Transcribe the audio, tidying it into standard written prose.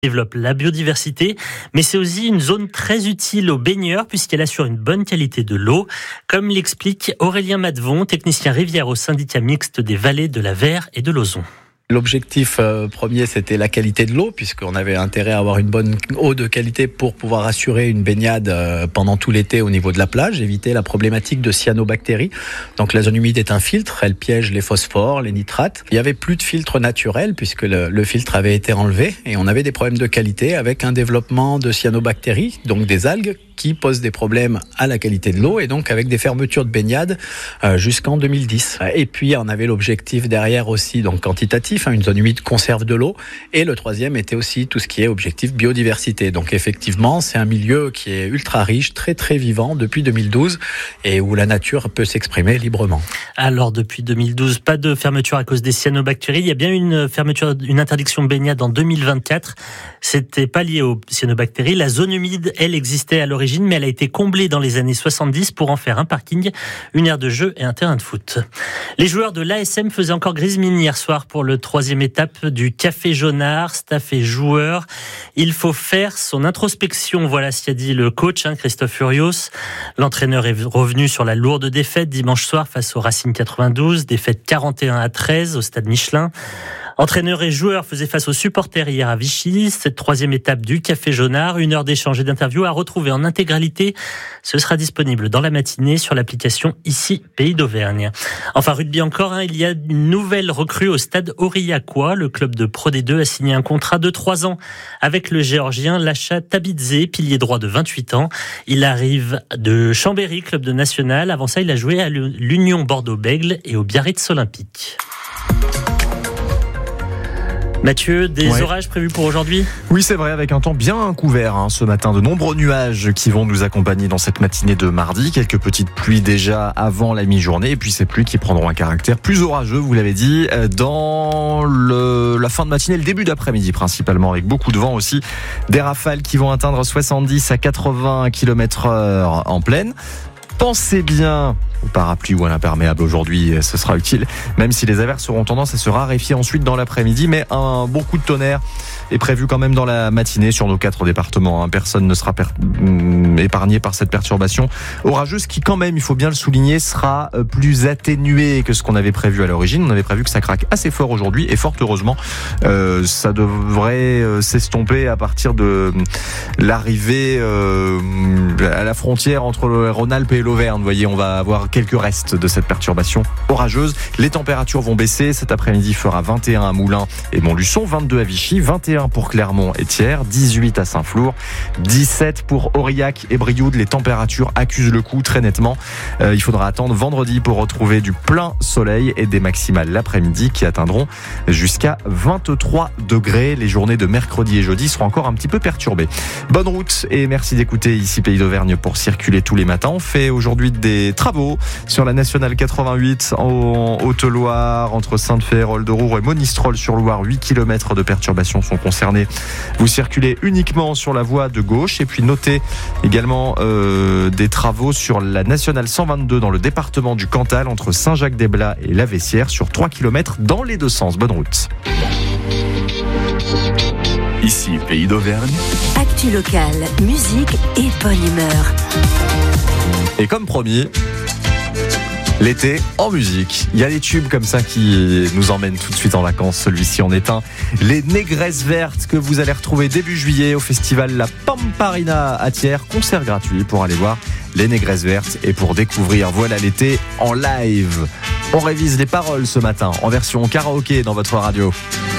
développe la biodiversité, mais c'est aussi une zone très utile aux baigneurs puisqu'elle assure une bonne qualité de l'eau, comme l'explique Aurélien Madevon, technicien rivière au syndicat mixte des vallées de la Vert et de l'Ozon. L'objectif premier, c'était la qualité de l'eau, puisqu'on avait intérêt à avoir une bonne eau de qualité pour pouvoir assurer une baignade pendant tout l'été au niveau de la plage, éviter la problématique de cyanobactéries. Donc la zone humide est un filtre, elle piège les phosphores, les nitrates. Il n'y avait plus de filtre naturel, puisque le filtre avait été enlevé, et on avait des problèmes de qualité avec un développement de cyanobactéries, donc des algues, qui posent des problèmes à la qualité de l'eau, et donc avec des fermetures de baignade jusqu'en 2010. Et puis on avait l'objectif derrière aussi, donc quantitatif, une zone humide conserve de l'eau, et le troisième était aussi tout ce qui est objectif biodiversité. Donc effectivement, c'est un milieu qui est ultra riche, très très vivant depuis 2012, et où la nature peut s'exprimer librement. Alors depuis 2012, pas de fermeture à cause des cyanobactéries. Il y a bien une interdiction de baignade en 2024. C'était pas lié aux cyanobactéries. La zone humide, elle, existait à l'origine, mais elle a été comblée dans les années 70 pour en faire un parking, une aire de jeu et un terrain de foot. Les joueurs de l'ASM faisaient encore grise mine hier soir pour le troisième étape du Café Jaunard, staff et joueurs. Il faut faire son introspection, voilà ce qu'a dit le coach, Christophe Furios. L'entraîneur est revenu sur la lourde défaite dimanche soir face au Racing 92, défaite 41-13 au stade Michelin. Entraîneurs et joueurs faisaient face aux supporters hier à Vichy. Cette troisième étape du Café Jaunard, 1 heure d'échange et d'interview à retrouver en intégralité. Ce sera disponible dans la matinée sur l'application Ici Pays d'Auvergne. Enfin, rugby encore, il y a une nouvelle recrue au stade Aurillacois. Le club de Pro D2 a signé un contrat de 3 ans avec le Géorgien Lasha Tabidze, pilier droit de 28 ans. Il arrive de Chambéry, club de national. Avant ça, il a joué à l'Union Bordeaux-Bègles et au Biarritz Olympique. Mathieu, des orages prévus pour aujourd'hui ? Oui, c'est vrai, avec un temps bien couvert ce matin. De nombreux nuages qui vont nous accompagner dans cette matinée de mardi. Quelques petites pluies déjà avant la mi-journée. Et puis ces pluies qui prendront un caractère plus orageux, vous l'avez dit, dans la fin de matinée, le début d'après-midi principalement, avec beaucoup de vent aussi. Des rafales qui vont atteindre 70 à 80 km/h en pleine. Pensez bien au parapluie ou à l'imperméable aujourd'hui, ce sera utile, même si les averses auront tendance à se raréfier ensuite dans l'après-midi, mais un bon coup de tonnerre est prévu quand même dans la matinée sur nos 4 départements. Personne ne sera épargné par cette perturbation orageuse qui, quand même, il faut bien le souligner, sera plus atténuée que ce qu'on avait prévu à l'origine. On avait prévu que ça craque assez fort aujourd'hui et fort heureusement, ça devrait s'estomper à partir de l'arrivée à la frontière entre le Rhône-Alpes et l'Auvergne. Vous voyez, on va avoir quelques restes de cette perturbation orageuse. Les températures vont baisser. Cet après-midi fera 21 à Moulins et Montluçon, 22 à Vichy, 21 pour Clermont et Thiers, 18 à Saint-Flour, 17 pour Aurillac et Brioude. Les températures accusent le coup très nettement. Il faudra attendre vendredi pour retrouver du plein soleil et des maximales l'après-midi qui atteindront jusqu'à 23 degrés. Les journées de mercredi et jeudi seront encore un petit peu perturbées. Bonne route et merci d'écouter Ici Pays d'Auvergne pour circuler tous les matins. On fait aujourd'hui des travaux sur la nationale 88 en Haute-Loire, entre Sainte-Féréole, Rolderoux et Monistrol-sur-Loire. 8 km de perturbations sont concernés. Vous circulez uniquement sur la voie de gauche. Et puis notez également des travaux sur la nationale 122 dans le département du Cantal, entre Saint-Jacques-des-Blats et La Vessière, sur 3 km dans les deux sens. Bonne route. Ici, Pays d'Auvergne. Actu locale, musique et bonne humeur. Et comme promis, l'été en musique. Il y a des tubes comme ça qui nous emmènent tout de suite en vacances. Celui-ci en est un. Les Négresses Vertes que vous allez retrouver début juillet au festival La Pamparina à Thiers. Concert gratuit pour aller voir les Négresses Vertes et pour découvrir Voilà l'été en live. On révise les paroles ce matin en version karaoké dans votre radio.